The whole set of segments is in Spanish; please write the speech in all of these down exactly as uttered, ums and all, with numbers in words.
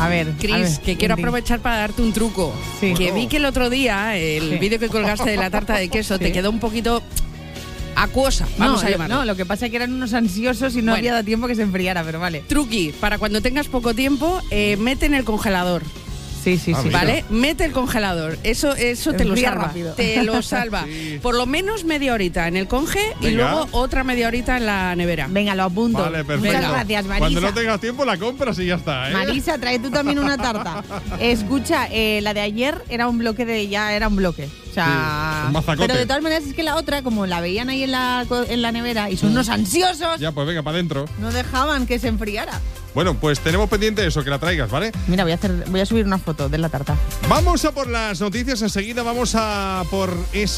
A ver, Cris, a ver, que quiero Inti. aprovechar para darte un truco. Sí. Que Bueno. vi que el otro día, el Sí. vídeo que colgaste de la tarta de queso, Sí. te quedó un poquito acuosa, vamos no, a llamarlo. No, lo que pasa es que eran unos ansiosos y no Bueno. había dado tiempo que se enfriara, pero vale. Truqui, para cuando tengas poco tiempo, eh, mete en el congelador. Sí, sí, Ah, sí. mira. ¿Vale? Mete el congelador. Eso, eso te lo Enfría salva. rápido. Te lo salva. Sí. Por lo menos media horita en el conge y Venga. luego otra media horita en la nevera. Venga, lo apunto. Vale, perfecto. Muchas gracias, Marisa. Cuando no tengas tiempo la compras y ya está, ¿eh? Marisa, trae tú también una tarta. Escucha, eh, la de ayer era un bloque de ya era un bloque. O sea, Sí, un mazacote. pero de todas maneras es que la otra, como la veían ahí en la, co- en la nevera y son unos ansiosos, Ya, pues venga, para adentro. no dejaban que se enfriara. Bueno, pues tenemos pendiente eso, que la traigas, ¿vale? Mira, voy a hacer, voy a subir una foto de la tarta. Vamos a por las noticias enseguida, vamos a por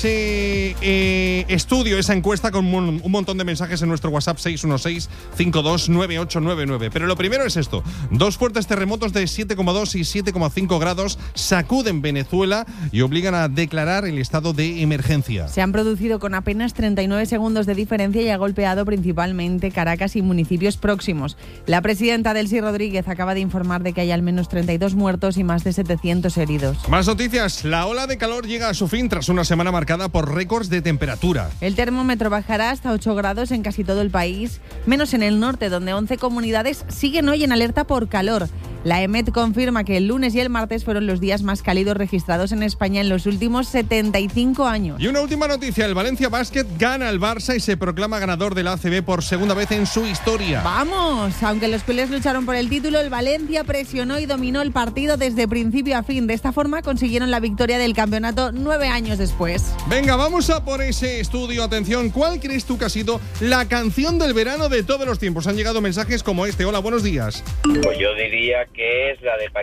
ese eh, estudio, esa encuesta con un, un montón de mensajes en nuestro WhatsApp seis uno seis, cinco dos nueve ocho nueve nueve. Pero lo primero es esto, dos fuertes terremotos de siete coma dos y siete coma cinco grados sacuden Venezuela y obligan a declarar el estado de emergencia. Se han producido con apenas treinta y nueve segundos de diferencia y ha golpeado principalmente Caracas y municipios próximos. La presidenta Delcy Rodríguez acaba de informar de que hay al menos treinta y dos muertos y más de setecientos heridos. Más noticias, la ola de calor llega a su fin tras una semana marcada por récords de temperatura. El termómetro bajará hasta ocho grados en casi todo el país, menos en el norte, donde once comunidades siguen hoy en alerta por calor. La E M E T confirma que el lunes y el martes fueron los días más cálidos registrados en España en los últimos setenta y cinco años. Y una última noticia, el Valencia Basket gana al Barça y se proclama ganador del A C B por segunda vez en su historia. ¡Vamos! Aunque los culés lucharon por el título, el Valencia presionó y dominó el partido desde principio a fin. De esta forma consiguieron la victoria del campeonato nueve años después. Venga, vamos a por ese estudio. Atención, ¿cuál crees tú que ha sido la canción del verano de todos los tiempos? Han llegado mensajes como este. Hola, buenos días. Pues yo diría que es la de